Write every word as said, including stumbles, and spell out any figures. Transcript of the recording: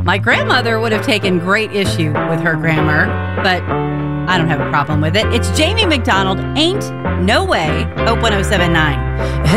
My grandmother would have taken great issue with her grammar, but I don't have a problem with it. It's Jamie McDonald, Ain't No Way, Hope one oh seven point nine.